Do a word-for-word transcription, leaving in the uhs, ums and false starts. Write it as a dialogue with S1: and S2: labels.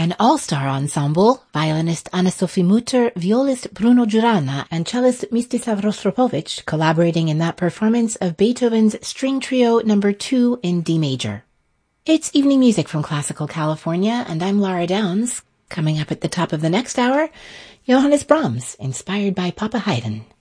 S1: An all-star ensemble, violinist Anna-Sophie Mutter, violist Bruno Giuranna, and cellist Mstislav Rostropovich collaborating in that performance of Beethoven's String Trio number two in D major. It's Evening Music from Classical California, and I'm Laura Downs. Coming up at the top of the next hour, Johannes Brahms, inspired by Papa Haydn.